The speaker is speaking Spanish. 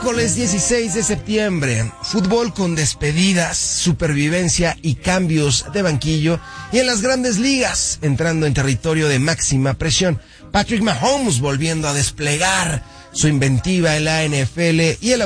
Miércoles 16 de septiembre, fútbol con despedidas, supervivencia y cambios de banquillo, y en las grandes ligas, entrando en territorio de máxima presión, Patrick Mahomes volviendo a desplegar su inventiva en la NFL y el